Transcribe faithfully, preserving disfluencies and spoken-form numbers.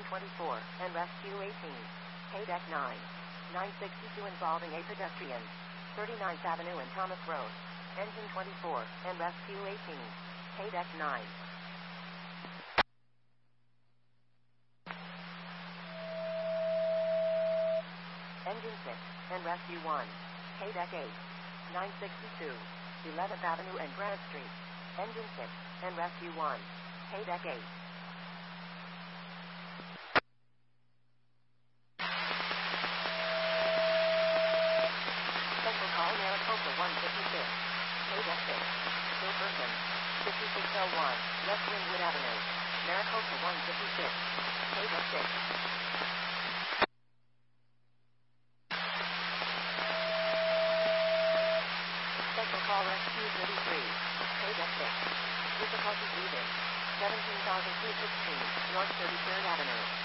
twenty-four, and rescue eighteen. K-Deck nine. nine sixty-two involving a pedestrian. thirty-ninth Avenue and Thomas Road. Engine twenty-four, and rescue eighteen. K-Deck nine. Engine six, and rescue one. K-Deck eight. nine sixty-two. eleventh Avenue and Grant Street. Engine six, and rescue one. K-Deck eight. Central call Maricopa one fifty-six. K-Deck six. Still person. fifty-six oh one, West Wynwood Avenue. Maricopa one fifty-six. K-Deck six. Central call rescue thirty-three. K-Deck six. Difficulties leaving. seventeen thousand two hundred sixteen, North thirty-third Avenue.